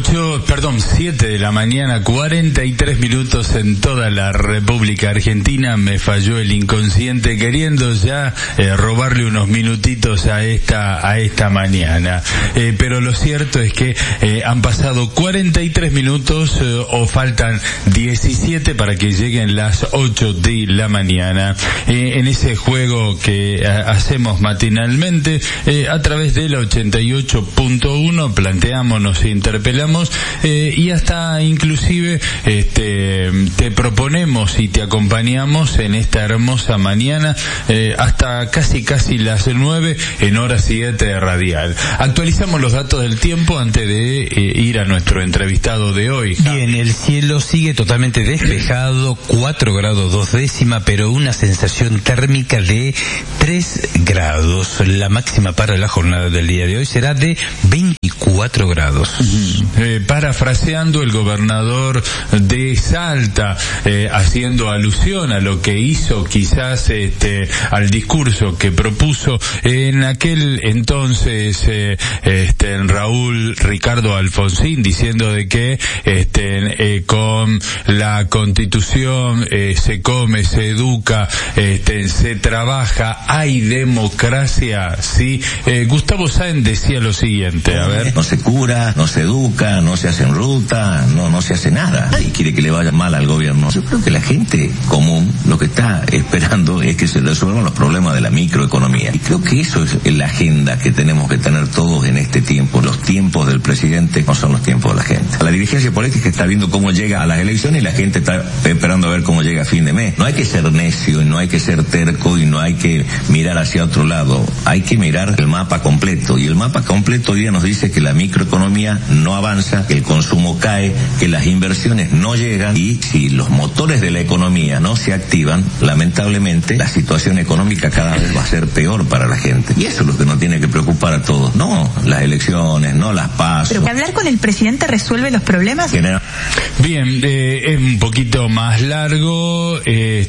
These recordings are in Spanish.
7 de la mañana, 43 minutos en toda la República Argentina. Me falló el inconsciente queriendo ya robarle unos minutitos a esta mañana. Pero lo cierto es que han pasado 43 minutos o faltan 17 para que lleguen las 8 de la mañana. En ese juego que hacemos matinalmente a través de la 88.1 planteamos, nos interpelamos y hasta inclusive te proponemos y te acompañamos en esta hermosa mañana hasta casi las 9 en hora 7 radial. Actualizamos los datos del tiempo antes de ir a nuestro entrevistado de hoy. Bien, el cielo sigue totalmente despejado, 4 grados 2 décimas, pero una sensación térmica de 3 grados. La máxima para la jornada del día de hoy será de 24 grados. Parafraseando el gobernador de Salta, haciendo alusión a lo que hizo quizás al discurso que propuso en aquel entonces Raúl Ricardo Alfonsín, diciendo de que con la Constitución se come, se educa, se trabaja, hay democracia, ¿sí? Gustavo Sáenz decía lo siguiente, a ver. No se cura, no se educa, no se hace en ruta, no se hace nada. Nadie quiere que le vaya mal al gobierno. Yo creo que la gente común lo que está esperando es que se resuelvan los problemas de la microeconomía. Y creo que eso es la agenda que tenemos que tener todos en este tiempo. Los tiempos del presidente no son los tiempos de la gente. La dirigencia política está viendo cómo llega a las elecciones y la gente está esperando a ver cómo llega a fin de mes. No hay que ser necio, y no hay que ser terco y no hay que mirar hacia otro lado. Hay que mirar el mapa completo. Y el mapa completo hoy día nos dice que la microeconomía no avanza, que el consumo cae, que las inversiones no llegan y si los motores de la economía no se activan, lamentablemente la situación económica cada vez va a ser peor para la gente. Y eso es lo que nos tiene que preocupar a todos. No las elecciones, no las PASO. Pero hablar con el presidente resuelve los problemas. Bien, es un poquito más largo.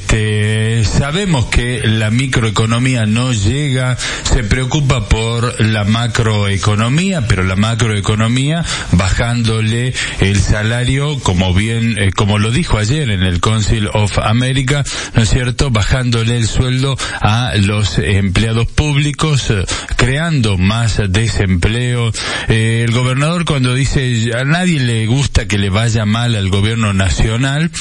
Sabemos que la microeconomía no llega, se preocupa por la macroeconomía, pero la macroeconomía bajándole el salario, como lo dijo ayer en el Council of America, ¿no es cierto?, bajándole el sueldo a los empleados públicos, creando más desempleo. El gobernador cuando dice a nadie le gusta que le vaya mal al gobierno nacional,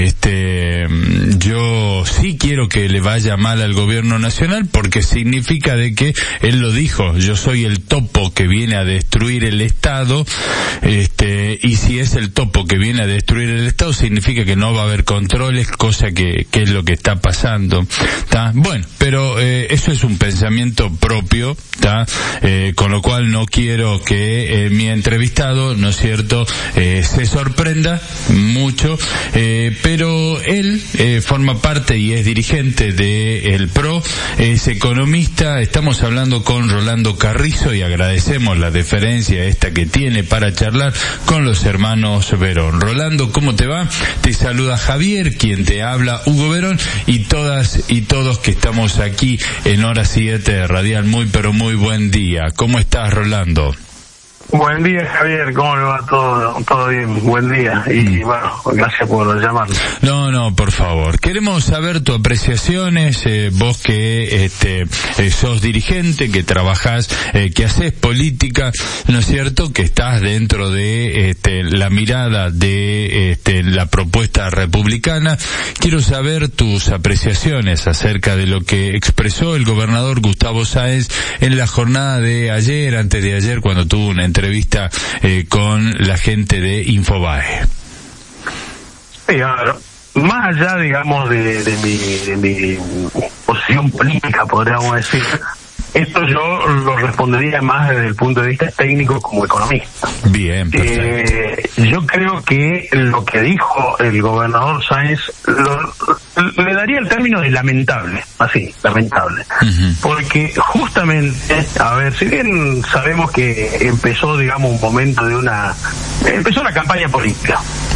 yo sí quiero que le vaya mal al gobierno nacional porque significa de que él lo dijo, yo soy el topo que viene a destruir el Estado, y si es el topo que viene a destruir el Estado significa que no va a haber controles, cosa que es lo que está pasando, ¿tá? Bueno, pero eso es un pensamiento propio, ¿tá? Con lo cual no quiero que mi entrevistado, ¿no es cierto?, se sorprenda mucho, pero él forma parte y es dirigente de el PRO, es economista. Estamos hablando con Rolando Carrizo y agradecemos la deferencia esta que tiene para charlar con los hermanos Verón. Rolando, ¿cómo te va? Te saluda Javier, quien te habla, Hugo Verón, y todas y todos que estamos aquí en hora 7 radial. Muy pero muy buen día. ¿Cómo estás, Rolando? Buen día, Javier, ¿cómo le va todo? Todo bien, buen día, y bueno, gracias por llamarme. No, por favor, queremos saber tus apreciaciones, vos que sos dirigente, que trabajás, que haces política, ¿no es cierto?, que estás dentro de la mirada de la propuesta republicana. Quiero saber tus apreciaciones acerca de lo que expresó el gobernador Gustavo Sáenz en la jornada de ayer, antes de ayer, cuando tuvo una entrevista con la gente de Infobae. Sí, ahora, más allá, digamos, de mi posición política, podríamos decir, esto yo lo respondería más desde el punto de vista técnico como economista. Bien, perfecto. Yo creo que lo que dijo el gobernador Sáenz le daría el término de lamentable, así, lamentable. Uh-huh. Porque justamente, a ver, si bien sabemos que empezó, digamos, un momento empezó la campaña política.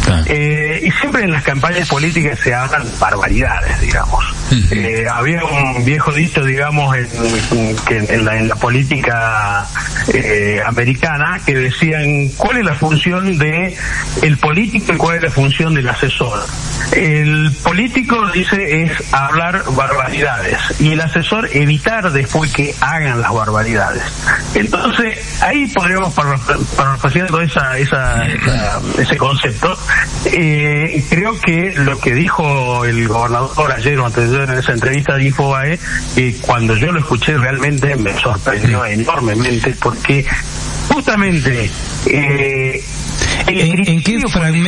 Y siempre en las campañas políticas se hablan barbaridades, digamos. Había un viejo dicho, digamos, en la política americana, que decían cuál es la función de el político y cuál es la función del asesor. El político, dice, es hablar barbaridades, y el asesor evitar después que hagan las barbaridades. Entonces ahí podríamos, parafraseando ese concepto, creo que lo que dijo el gobernador ayer o antes de ayer en esa entrevista de Infobae, cuando yo lo escuché realmente me sorprendió enormemente, porque justamente ¿En qué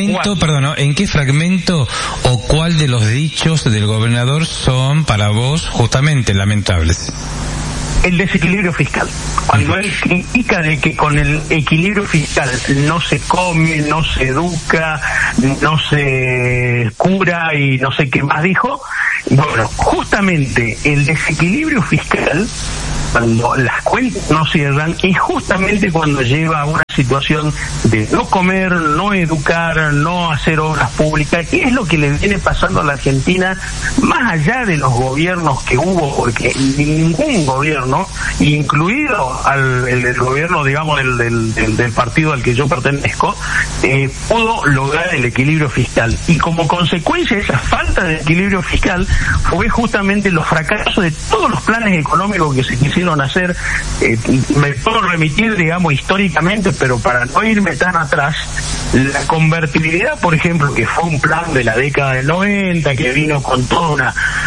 fragmento o cuál de los dichos del gobernador son para vos justamente lamentables? El desequilibrio fiscal. Cuando él critica de que con el equilibrio fiscal no se come, no se educa, no se cura y no sé qué más dijo, bueno, justamente el desequilibrio fiscal, cuando las cuentas no cierran, es justamente cuando lleva a una situación de no comer, no educar, no hacer obras públicas, que es lo que le viene pasando a la Argentina, más allá de los gobiernos que hubo, porque ningún gobierno, incluido el gobierno, digamos, del partido al que yo pertenezco, pudo lograr el equilibrio fiscal. Y como consecuencia de esa falta de equilibrio fiscal fue justamente los fracasos de todos los planes económicos que se quisieron hacer. Me puedo remitir, digamos, históricamente, pero para no irme tan atrás, la convertibilidad, por ejemplo, que fue un plan de la década del 90, que vino con todo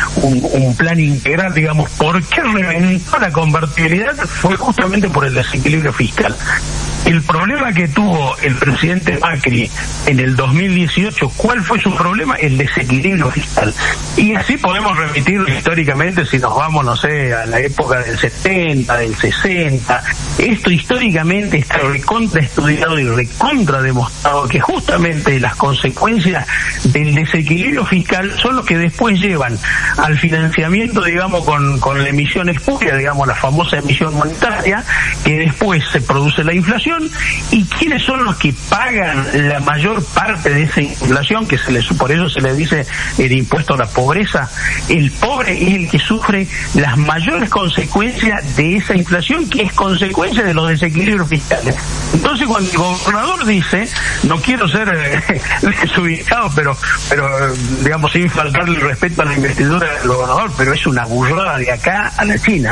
un plan integral, digamos. ¿Por qué reventó la convertibilidad? Fue justamente por el desequilibrio fiscal. El problema que tuvo el presidente Macri en el 2018, ¿cuál fue su problema? El desequilibrio fiscal. Y así podemos remitirlo históricamente, si nos vamos, no sé, a la época del 70, del 60. Esto históricamente está recontra estudiado y recontra demostrado, que justamente las consecuencias del desequilibrio fiscal son los que después llevan al financiamiento, digamos, con la emisión espuria, digamos, la famosa emisión monetaria, que después se produce la inflación. ¿Y quiénes son los que pagan la mayor parte de esa inflación? Que por eso se le dice el impuesto a la pobreza. El pobre es el que sufre las mayores consecuencias de esa inflación, que es consecuencia de los desequilibrios fiscales. Entonces, cuando el gobernador dice, no quiero ser desubicado, pero digamos, sin faltarle el respeto a la investidura del gobernador, pero es una burrada de acá a la China.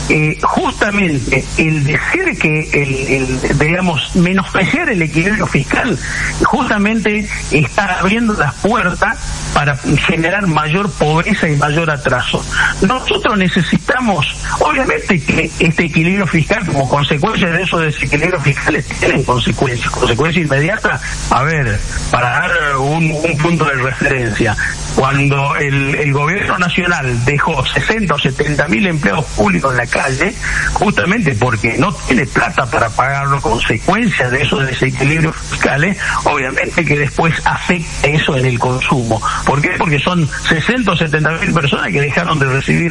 Justamente el decir que digamos, menospreciar el equilibrio fiscal, justamente está abriendo las puertas para generar mayor pobreza y mayor atraso. Nosotros necesitamos, obviamente, que este equilibrio fiscal, como consecuencia de esos desequilibrios fiscales, tienen consecuencias inmediatas. A ver, para dar un punto de referencia, cuando el gobierno nacional dejó 60 o 70 mil empleados públicos en la calle, justamente porque no tiene plata para pagarlo, consecuencia de esos desequilibrios fiscales, obviamente que después afecta eso en el consumo. ¿Por qué? Porque son 60 o 70 mil personas que dejaron de recibir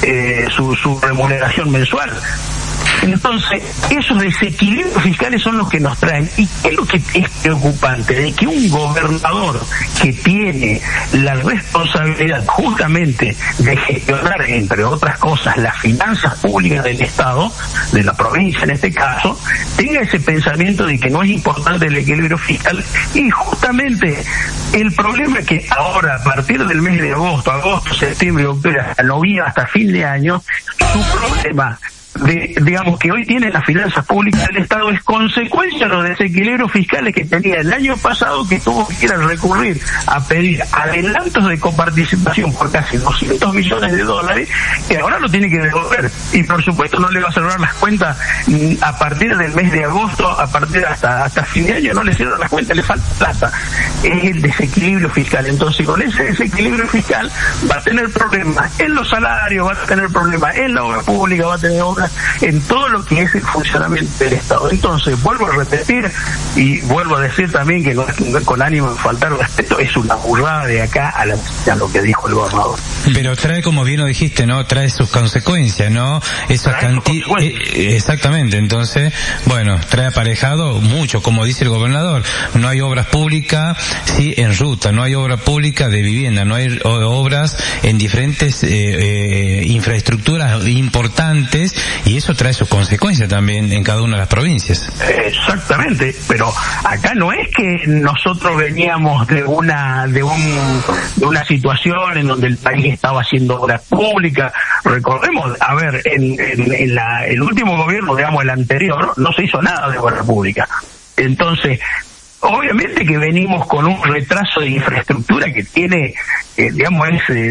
su remuneración mensual. Entonces, esos desequilibrios fiscales son los que nos traen. ¿Y qué es lo que es preocupante? De que un gobernador que tiene la responsabilidad justamente de gestionar, entre otras cosas, las finanzas públicas del Estado, de la provincia en este caso, tenga ese pensamiento de que no es importante el equilibrio fiscal. Y justamente el problema es que ahora, a partir del mes de agosto, septiembre, octubre, hasta noviembre, hasta fin de año, su problema digamos, que hoy tiene las finanzas públicas del Estado es consecuencia de los desequilibrios fiscales que tenía el año pasado, que tuvo que ir a recurrir a pedir adelantos de coparticipación por casi 200 millones de dólares, que ahora lo tiene que devolver. Y por supuesto no le va a cerrar las cuentas a partir del mes de agosto, a partir hasta fin de año no le cierran las cuentas, le falta plata. Es el desequilibrio fiscal. Entonces, con ese desequilibrio fiscal va a tener problemas en los salarios, va a tener problemas en la obra pública, va a tener infraestructura, en todo lo que es el funcionamiento del Estado. Entonces, vuelvo a repetir y vuelvo a decir también que no es con ánimo de faltar respeto, es una burrada de acá a lo que dijo el gobernador. Pero trae, como bien lo dijiste, ¿no? Trae sus consecuencias, ¿no? Esa cantidad. Exactamente, entonces, bueno, trae aparejado mucho, como dice el gobernador. No hay obras públicas, sí, en ruta, no hay obra pública de vivienda, no hay obras en diferentes infraestructuras importantes, y eso trae sus consecuencias también en cada una de las provincias. Exactamente, pero acá no es que nosotros veníamos de una situación en donde el país estaba haciendo obras públicas. Recordemos, a ver, en el último gobierno, digamos el anterior, no se hizo nada de obra pública. Entonces, obviamente que venimos con un retraso de infraestructura que tiene, digamos,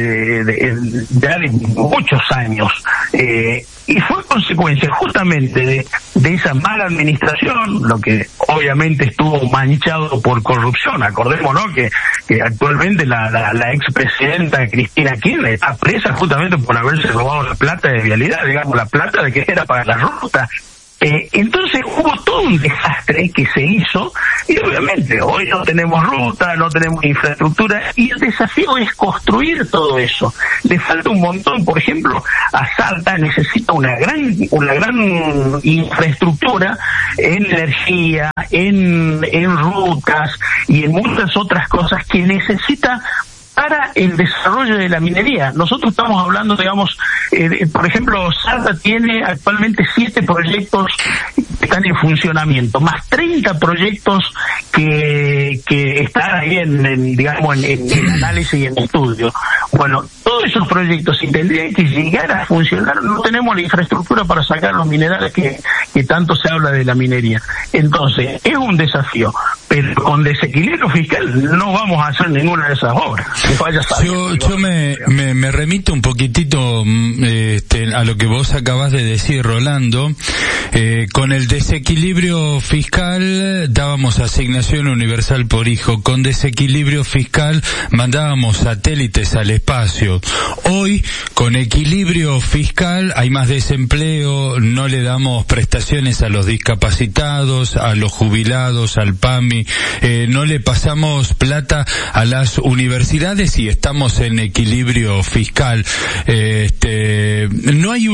ya de muchos años, y fue consecuencia justamente de esa mala administración, lo que obviamente estuvo manchado por corrupción. Acordémonos que actualmente la expresidenta Cristina Kirchner está presa justamente por haberse robado la plata de vialidad, digamos, la plata de que era para la ruta. Entonces hubo todo un desastre que se hizo, y obviamente hoy no tenemos ruta, no tenemos infraestructura, y el desafío es construir todo eso. Le falta un montón. Por ejemplo, a Salta necesita una gran infraestructura en energía, en rutas y en muchas otras cosas que necesita para el desarrollo de la minería. Nosotros estamos hablando, digamos, por ejemplo, Salta tiene actualmente 7 proyectos que están en funcionamiento, más 30 proyectos que están ahí en análisis y en estudio. Bueno, todos esos proyectos, si tendrían que llegar a funcionar, no tenemos la infraestructura para sacar los minerales que tanto se habla de la minería. Entonces, es un desafío, pero con desequilibrio fiscal no vamos a hacer ninguna de esas obras. Yo me remito un poquitito a lo que vos acabas de decir, Rolando. Con el desequilibrio fiscal dábamos asignación universal por hijo. Con desequilibrio fiscal mandábamos satélites al espacio. Hoy, con equilibrio fiscal, hay más desempleo, no le damos prestaciones a los discapacitados, a los jubilados, al PAMI, no le pasamos plata a las universidades y estamos en equilibrio fiscal. No hay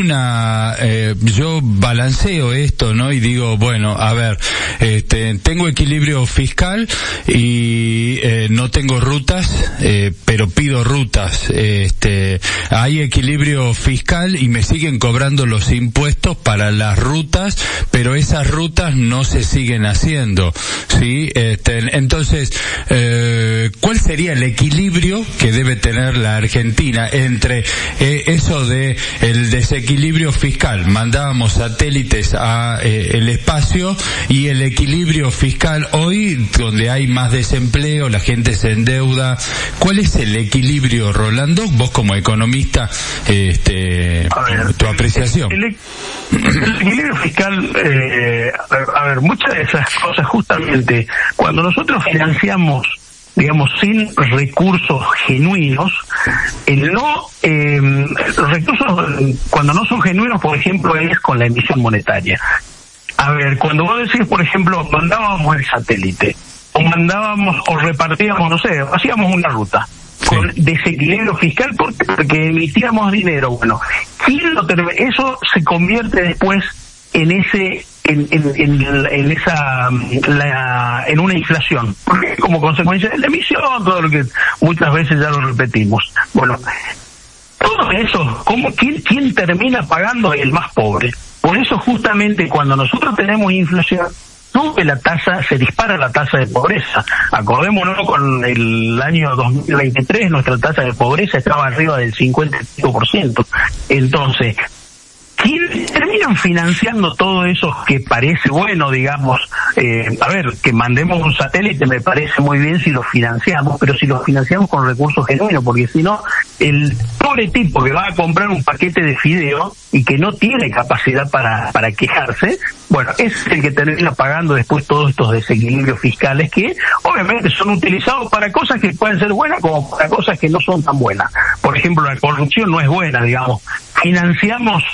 yo balanceo esto, ¿no? Y digo, bueno, a ver, tengo equilibrio fiscal y no tengo rutas, pero pido rutas. Hay equilibrio fiscal y me siguen cobrando los impuestos para las rutas, pero esas rutas no se siguen haciendo, ¿sí? Entonces, ¿cuál sería el equilibrio que debe tener la Argentina entre eso de el desequilibrio fiscal? Mandábamos satélites a el espacio, y el equilibrio fiscal hoy, donde hay más desempleo, la gente se endeuda. ¿Cuál es el equilibrio, Rolando? Vos como economista, tu apreciación. El equilibrio fiscal, muchas de esas cosas, justamente, cuando nosotros financiamos, digamos, sin recursos genuinos, recursos, cuando no son genuinos, por ejemplo, es con la emisión monetaria. A ver, cuando vos decís, por ejemplo, mandábamos el satélite, o repartíamos, no sé, hacíamos una ruta, con desequilibrio fiscal, porque emitíamos dinero. Bueno, eso se convierte después en una inflación, porque como consecuencia de la emisión, todo lo que muchas veces ya lo repetimos. Bueno, todo eso, ¿quién termina pagando? El más pobre. Por eso, justamente, cuando nosotros tenemos inflación, se dispara la tasa de pobreza. Acordémonos, con el año 2023 nuestra tasa de pobreza estaba arriba del 55%. Entonces, ¿quiénes terminan financiando todo eso que parece bueno, digamos? Que mandemos un satélite me parece muy bien si lo financiamos, pero si lo financiamos con recursos genuinos, porque si no, el pobre tipo que va a comprar un paquete de fideo y que no tiene capacidad para quejarse, bueno, es el que termina pagando después todos estos desequilibrios fiscales que obviamente son utilizados para cosas que pueden ser buenas como para cosas que no son tan buenas. Por ejemplo, la corrupción no es buena, digamos. Financiamos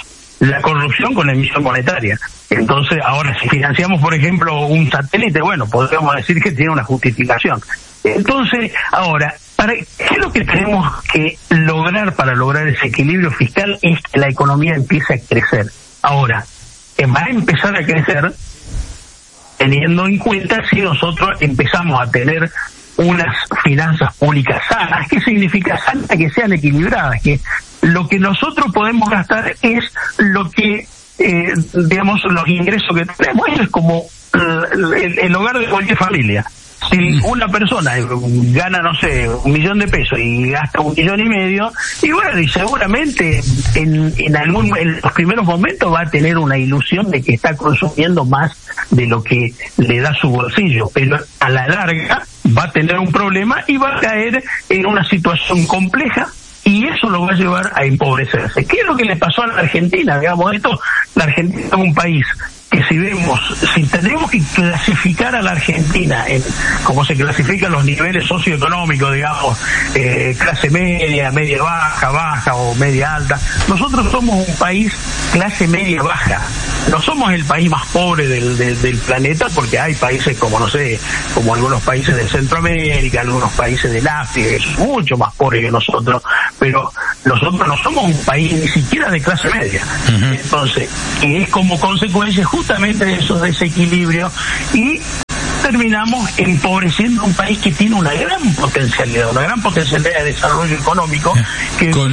la corrupción con la emisión monetaria. Entonces, ahora, si financiamos, por ejemplo, un satélite, bueno, podríamos decir que tiene una justificación. Entonces, ahora, ¿qué es lo que tenemos que lograr para lograr ese equilibrio fiscal? Es que la economía empiece a crecer. Ahora, va a empezar a crecer teniendo en cuenta si nosotros empezamos a tener unas finanzas públicas sanas. ¿Qué significa sanas? Que sean equilibradas, que lo que nosotros podemos gastar es lo que, digamos, los ingresos que tenemos. Eso es como el hogar de cualquier familia. Si una persona gana, no sé, 1 millón de pesos y gasta 1,5 millones, y bueno, y seguramente en los primeros momentos va a tener una ilusión de que está consumiendo más de lo que le da su bolsillo, pero a la larga va a tener un problema y va a caer en una situación compleja, y eso lo va a llevar a empobrecerse. ¿Qué es lo que le pasó a la Argentina? Digamos, la Argentina es un país que si tenemos que clasificar a la Argentina en cómo se clasifican los niveles socioeconómicos, digamos, clase media, media baja, baja o media alta, nosotros somos un país clase media baja. No somos el país más pobre del planeta, porque hay países como, no sé, como algunos países de Centroamérica, algunos países del África, que son mucho más pobres que nosotros, pero nosotros no somos un país ni siquiera de clase media. Entonces, y es como consecuencia justamente de esos desequilibrios, y terminamos empobreciendo un país que tiene una gran potencialidad de desarrollo económico, que con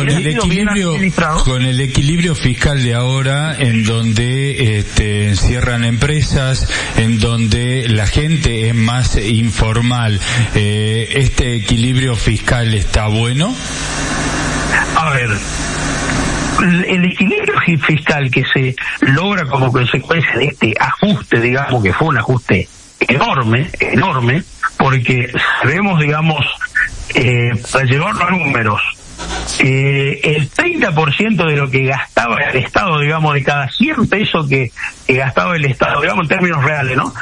el equilibrio fiscal de ahora, en donde encierran empresas, en donde la gente es más informal, ¿este equilibrio fiscal está bueno? A ver, el equilibrio fiscal que se logra como consecuencia de este ajuste, digamos que fue un ajuste enorme, porque sabemos, digamos, para llevarlo a números, el 30% de lo que gastaba el Estado, digamos, de cada 100 pesos que gastaba el Estado, digamos, en términos reales, ¿no?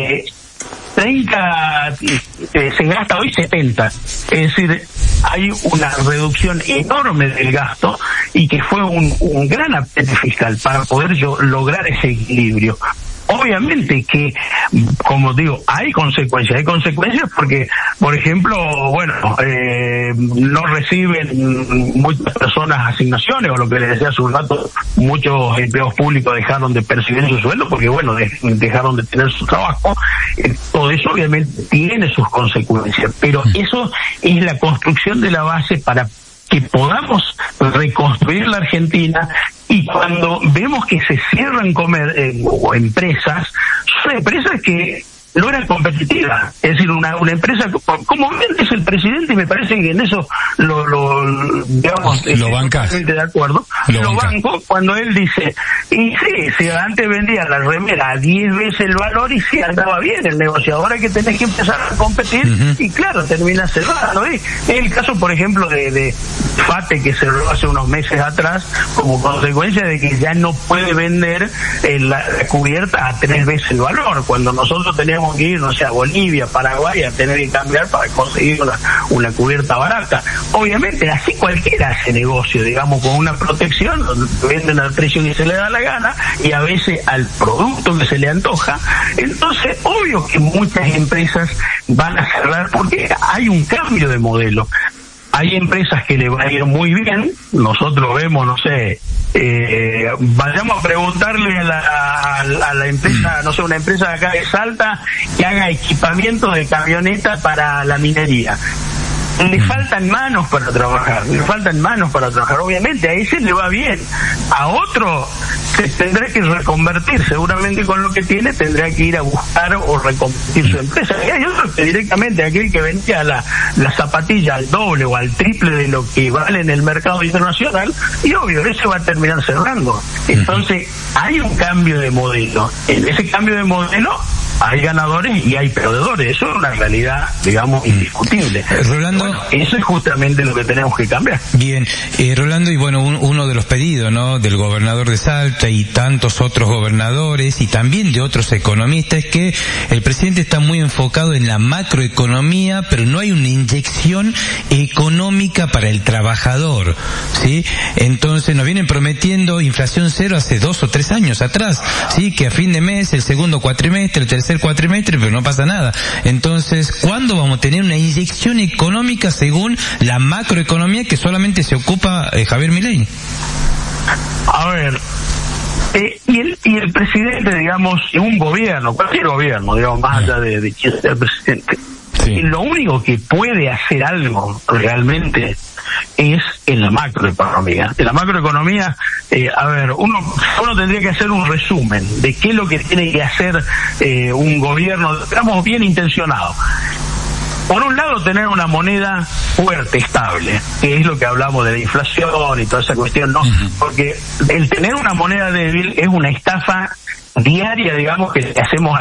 30 se gasta hoy 70, es decir, hay una reducción enorme del gasto, y que fue un gran aporte fiscal para poder lograr ese equilibrio. Obviamente que, como digo, hay consecuencias porque, por ejemplo, bueno, no reciben muchas personas asignaciones, o lo que les decía hace un rato, muchos empleados públicos dejaron de percibir su sueldo porque, bueno, dejaron de tener su trabajo. Todo eso obviamente tiene sus consecuencias, pero eso es la construcción de la base para que podamos reconstruir la Argentina. Y cuando vemos que se cierran empresas, son empresas que no eran competitivas. Es decir, una empresa, como bien dice el presidente, y me parece que en eso digamos, lo bancas. De acuerdo, lo banco cuando él dice, y sí, si antes vendía la remera a 10 veces el valor, y sí, andaba bien el negocio, ahora que tenés que empezar a competir, y claro, termina cerrando. Es el caso, por ejemplo, de Fate, que cerró hace unos meses atrás, como consecuencia de que ya no puede vender la cubierta a 3 veces el valor, cuando nosotros teníamos que ir, no sé, a Bolivia, Paraguay, a tener que cambiar para conseguir una cubierta barata. Obviamente, así cualquiera hace negocio, digamos, con una protección, venden al precio que se le da la gana, y a veces al producto que se le antoja. Entonces, obvio que muchas empresas van a cerrar porque hay un cambio de modelo. Hay empresas que le va a ir muy bien. Nosotros vemos, no sé, vayamos a preguntarle a la empresa, no sé, una empresa de acá de Salta que haga equipamiento de camioneta para la minería. Le faltan manos para trabajar, obviamente, a ese le va bien, a otro se tendrá que reconvertir, seguramente con lo que tiene tendrá que ir a buscar o reconvertir su empresa. Y hay otros que directamente, aquel que vendía la zapatilla al doble o al triple de lo que vale en el mercado internacional, y obvio, ese va a terminar cerrando. Entonces, hay un cambio de modelo. En ese cambio de modelo hay ganadores y hay perdedores. Eso es una realidad, digamos, indiscutible. Rolando, bueno, eso es justamente lo que tenemos que cambiar. Bien, Rolando, y bueno, uno de los pedidos, ¿no?, del gobernador de Salta y tantos otros gobernadores y también de otros economistas es que el presidente está muy enfocado en la macroeconomía, pero no hay una inyección económica para el trabajador, ¿sí? Entonces nos vienen prometiendo inflación cero hace 2 o 3 años atrás, ¿sí? Que a fin de mes, el segundo cuatrimestre, el tercer cuatrimestre, pero no pasa nada. Entonces, ¿cuándo vamos a tener una inyección económica según la macroeconomía que solamente se ocupa Javier Milei? A ver, y el presidente, digamos, un gobierno, cualquier gobierno, digamos, más allá de quién sea el presidente, sí, lo único que puede hacer algo realmente es en la macroeconomía. En la macroeconomía, a ver, uno tendría que hacer un resumen de qué es lo que tiene que hacer un gobierno, digamos, bien intencionado. Por un lado, tener una moneda fuerte, estable, que es lo que hablamos de la inflación y toda esa cuestión, ¿no? Porque el tener una moneda débil es una estafa diaria, digamos, que le hacemos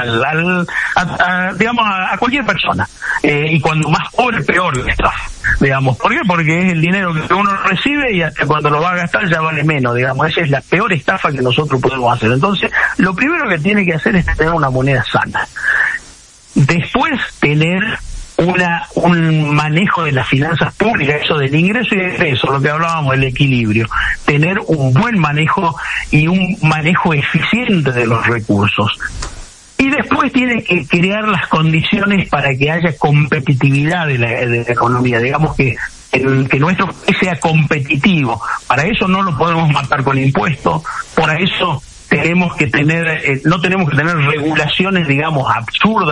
a cualquier persona. Y cuando más pobre, peor la estafa, digamos. ¿Por qué? Porque es el dinero que uno recibe y hasta cuando lo va a gastar ya vale menos, digamos. Esa es la peor estafa que nosotros podemos hacer. Entonces, lo primero que tiene que hacer es tener una moneda sana. Después, tener un manejo de las finanzas públicas, eso del ingreso y egreso, lo que hablábamos, el equilibrio, tener un buen manejo y un manejo eficiente de los recursos. Y después tiene que crear las condiciones para que haya competitividad de la economía, digamos que nuestro país sea competitivo. Para eso no lo podemos matar con impuestos, para eso tenemos que tener, no tenemos que tener regulaciones, digamos, absurdas